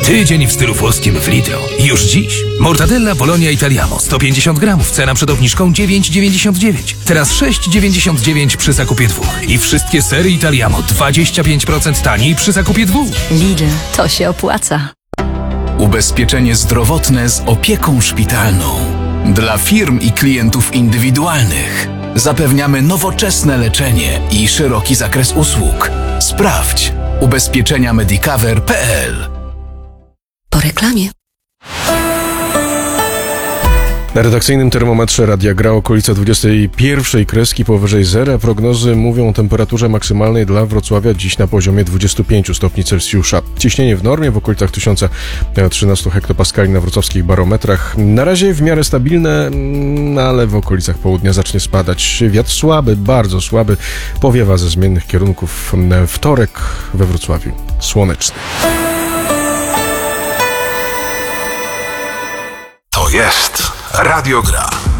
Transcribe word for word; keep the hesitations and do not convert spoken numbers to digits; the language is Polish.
Tydzień w stylu włoskim w Lidlo. Już dziś. Mortadella Bologna Italiano sto pięćdziesiąt gramów. Cena przed obniżką dziewięć dziewięćdziesiąt dziewięć. Teraz sześć dziewięćdziesiąt dziewięć przy zakupie dwóch. I wszystkie sery Italiano dwadzieścia pięć procent taniej przy zakupie dwóch. Lidl, to się opłaca. Ubezpieczenie zdrowotne z opieką szpitalną. Dla firm i klientów indywidualnych. Zapewniamy nowoczesne leczenie i szeroki zakres usług. Sprawdź ubezpieczenia medicover kropka p l. Po reklamie. Na redakcyjnym termometrze Radia Gra okolica dwudziestej pierwszej kreski powyżej zera. Prognozy mówią o temperaturze maksymalnej dla Wrocławia dziś na poziomie dwudziestu pięciu stopni Celsjusza. Ciśnienie w normie w okolicach tysiąc trzynaście hektopaskali na wrocławskich barometrach. Na razie w miarę stabilne, ale w okolicach południa zacznie spadać. Wiatr słaby, bardzo słaby, powiewa ze zmiennych kierunków. Wtorek we Wrocławiu słoneczny. To jest Radio Gra.